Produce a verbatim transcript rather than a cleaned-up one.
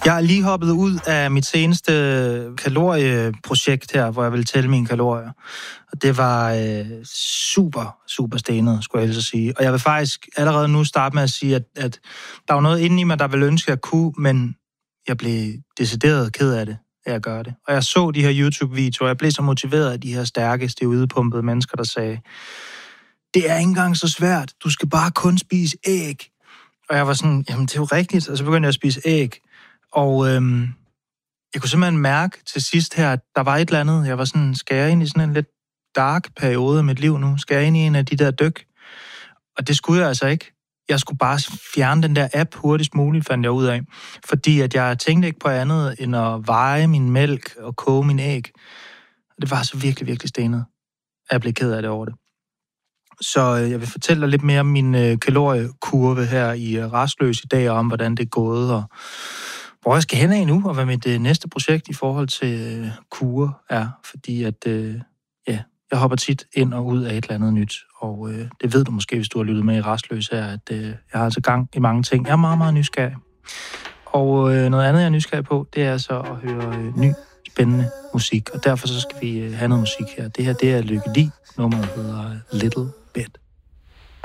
Jeg er lige hoppet ud af mit seneste kalorieprojekt her, hvor jeg ville tælle mine kalorier. Og det var øh, super, super stenet, skulle jeg helst sige. Og jeg vil faktisk allerede nu starte med at sige, at, at der var noget inde i mig, der ville ønske, at jeg kunne, men jeg blev decideret ked af det, at jeg gør det. Og jeg så de her YouTube-videoer, og jeg blev så motiveret af de her stærke, stivudpumpede mennesker, der sagde, det er ikke engang så svært, du skal bare kun spise æg. Og jeg var sådan, jamen det er jo rigtigt, og så begyndte jeg at spise æg. Og øhm, jeg kunne simpelthen mærke til sidst her, at der var et eller andet. Jeg var sådan, skal jeg ind i sådan en lidt dark periode af mit liv nu? Skal jeg ind i en af de der dyk? Og det skulle jeg altså ikke. Jeg skulle bare fjerne den der app hurtigst muligt, fandt jeg ud af. Fordi at jeg tænkte ikke på andet, end at veje min mælk og koge min æg. Og det var så virkelig, virkelig stenet. Jeg blev ked af det over det. Så jeg vil fortælle dig lidt mere om min øh, kaloriekurve her i øh, Rastløs i dag, og om hvordan det er gået, og hvor jeg skal hen af nu, og hvad mit øh, næste projekt i forhold til øh, kure er. Fordi at, øh, ja, jeg hopper tit ind og ud af et eller andet nyt, og øh, det ved du måske, hvis du har lyttet med i Rastløs her, at øh, jeg har altså gang i mange ting. Jeg er meget, meget nysgerrig. Og øh, noget andet, jeg er nysgerrig på, det er så at høre øh, ny, spændende musik, og derfor så skal vi øh, have noget musik her. Det her, det er Lykke Li. Nummeret hedder Little Bit.